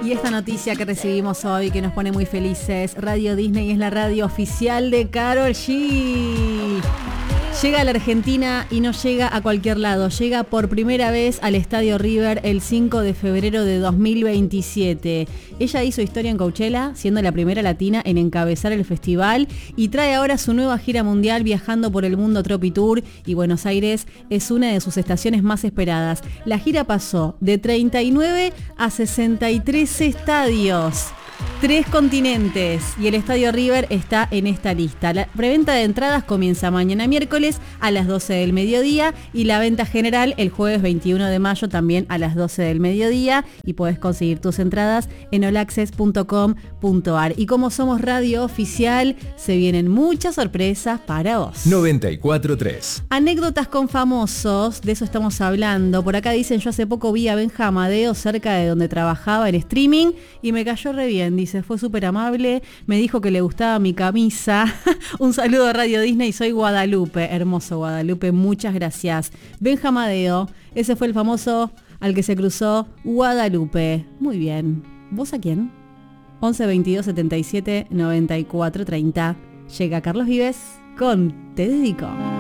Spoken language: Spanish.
Y esta noticia que recibimos hoy, que nos pone muy felices, Radio Disney es la radio oficial de Karol G. Llega a la Argentina y no llega a cualquier lado, llega por primera vez al Estadio River el 5 de febrero de 2027. Ella hizo historia en Coachella, siendo la primera latina en encabezar el festival, y trae ahora su nueva gira mundial viajando por el mundo Tropitour, y Buenos Aires es una de sus estaciones más esperadas. La gira pasó de 39 a 63 estadios. 3 continentes, y el Estadio River está en esta lista. La preventa de entradas comienza mañana miércoles a las 12 del mediodía y la venta general el jueves 21 de mayo también a las 12 del mediodía, y podés conseguir tus entradas en allaccess.com.ar. Y como somos radio oficial, se vienen muchas sorpresas para vos. 94.3. Anécdotas con famosos, de eso estamos hablando. Por acá dicen: yo hace poco vi a Benja Amadeo cerca de donde trabajaba en streaming y me cayó re bien. Dice, fue súper amable, me dijo que le gustaba mi camisa. Un saludo a Radio Disney, soy Guadalupe. Hermoso Guadalupe, muchas gracias. Benja Amadeo, ese fue el famoso al que se cruzó Guadalupe. Muy bien. ¿Vos a quién? 11 22 77 94 30. Llega Carlos Vives con Te Dedico.